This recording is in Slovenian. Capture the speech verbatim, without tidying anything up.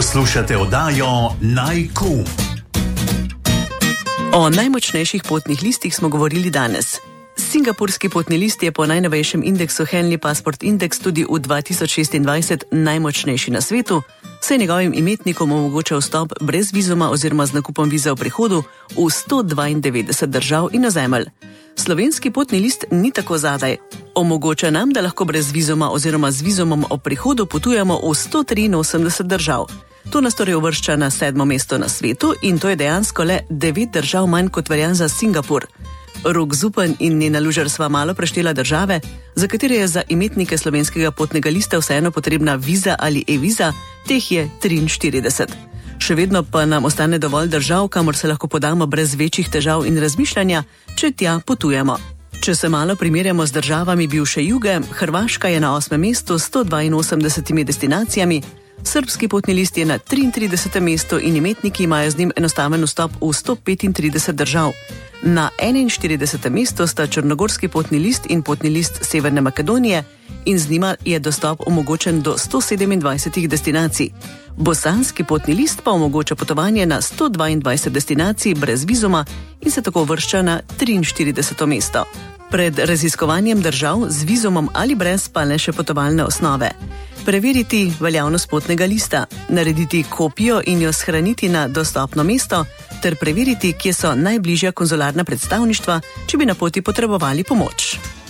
Poslušate oddajo Naj.com. O najmočnejših potnih listih smo govorili danes. Singapurski potni list je po najnovejšem indeksu Henley Passport Index tudi v dva tisoč šestindvajset najmočnejši na svetu, saj njegovim imetnikom omogoča vstop brez vizuma oziroma z nakupom vize v prihodu v sto dvaindevetdeset držav in ozemelj. Slovenski potni list ni tako zadaj. Omogoča nam, da lahko brez vizuma oziroma z vizumom ob prihodu potujemo v sto triinosemdeset držav. To nas torej uvršča na sedmo mesto na svetu in to je dejansko le devet držav manj kot velja za Singapur. Rok Zupan in Nena Lužar sva malo preštela države, za katere je za imetnike slovenskega potnega lista vseeno potrebna viza ali e-viza, teh je triinštirideset. Še vedno pa nam ostane dovolj držav, kamor se lahko podamo brez večjih težav in razmišljanja, če tja potujemo. Če se malo primerjamo z državami bivše Juge, Hrvaška je na osmem mestu s sto dvainosemdesetimi destinacijami, srbski potni list je na triintridesetem mestu in imetniki imajo z njim enostaven vstop v sto petintrideset držav. Na enainštiridesetem mestu sta črnogorski potni list in potni list Severne Makedonije in z njima je dostop omogočen do sto sedemindvajsetih destinacij. Bosanski potni list pa omogoča potovanje na sto dvaindvajset destinacij brez vizuma in se tako vršča na triinštirideseto mesto. Pred raziskovanjem držav z vizumom ali brez pa le še potovalne osnove. Preveriti veljavnost potnega lista, narediti kopijo in jo shraniti na dostopno mesto ter preveriti, kje so najbližja konzularna predstavništva, če bi na poti potrebovali pomoč.